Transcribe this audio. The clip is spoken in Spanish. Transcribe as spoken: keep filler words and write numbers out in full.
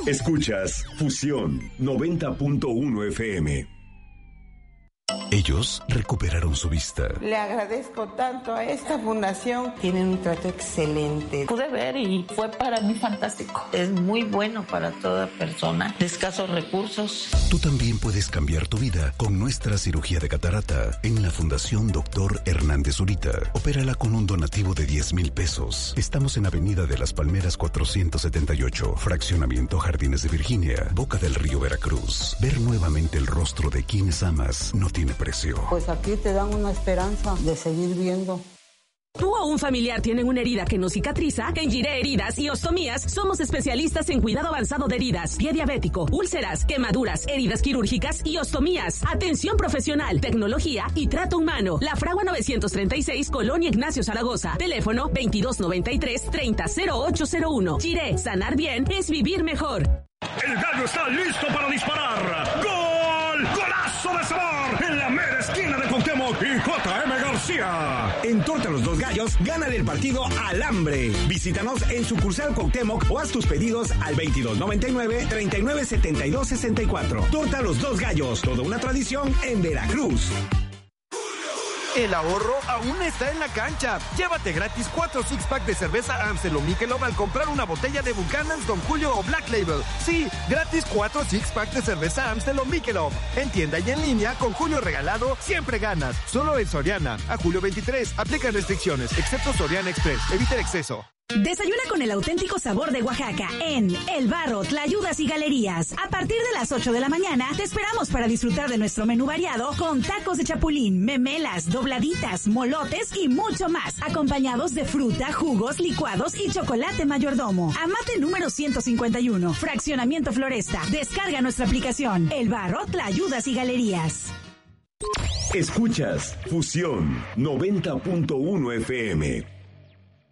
Escuchas Fusión noventa punto uno F M. Ellos recuperaron su vista. Le agradezco tanto a esta fundación. Tienen un trato excelente. Pude ver y fue para mí fantástico. Es muy bueno para toda persona de escasos recursos. Tú también puedes cambiar tu vida con nuestra cirugía de catarata en la Fundación Doctor Hernández Zurita. Opérala con un donativo de diez mil pesos. Estamos en Avenida de las Palmeras cuatrocientos setenta y ocho, Fraccionamiento Jardines de Virginia, Boca del Río, Veracruz. Ver nuevamente el rostro de quienes amas no tiene precio. Pues aquí te dan una esperanza de seguir viendo. ¿Tú o un familiar tienen una herida que no cicatriza? En Giré Heridas y Ostomías somos especialistas en cuidado avanzado de heridas, pie diabético, úlceras, quemaduras, heridas quirúrgicas y ostomías. Atención profesional, tecnología y trato humano. La Fragua novecientos treinta y seis, Colonia Ignacio Zaragoza. Teléfono veintidós noventa y tres, treinta, cero ocho cero uno. Giré, sanar bien es vivir mejor. El gallo está listo para disparar. ¡Gol! ¡Golazo de sabor! En la mera esquina de Cuauhtémoc y J M García. En Torta Los Dos Gallos, gánale el partido al hambre. Visítanos en sucursal Cuauhtémoc o haz tus pedidos al veintidós noventa y nueve, treinta y nueve setenta y dos sesenta y cuatro. Torta Los Dos Gallos, toda una tradición en Veracruz. El ahorro aún está en la cancha. Llévate gratis cuatro six-pack de cerveza Amstel o Michelob al comprar una botella de Buchanan's, Don Julio o Black Label. Sí, gratis cuatro six-pack de cerveza Amstel o Michelob. En tienda y en línea, con Julio regalado, siempre ganas. Solo en Soriana. A julio veintitrés. Aplican restricciones, excepto Soriana Express. Evita el exceso. Desayuna con el auténtico sabor de Oaxaca en El Barro, Tlayudas y Galerías. A partir de las ocho de la mañana te esperamos para disfrutar de nuestro menú variado con tacos de chapulín, memelas, dobladitas, molotes y mucho más, acompañados de fruta, jugos, licuados y chocolate mayordomo. Amate número ciento cincuenta y uno, Fraccionamiento Floresta. Descarga nuestra aplicación El Barro, Tlayudas y Galerías. Escuchas Fusión noventa punto uno F M.